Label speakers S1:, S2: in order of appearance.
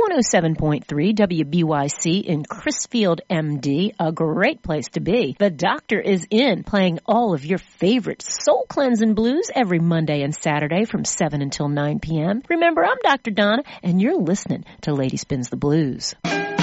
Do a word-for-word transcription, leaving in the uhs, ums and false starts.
S1: one oh seven point three W B Y C in Crisfield, M D, a great place to be. The Doctor is in, playing all of your favorite soul cleansing blues every Monday and Saturday from seven until nine p.m. Remember, I'm Doctor Donna, and you're listening to Lady Spins the Blues.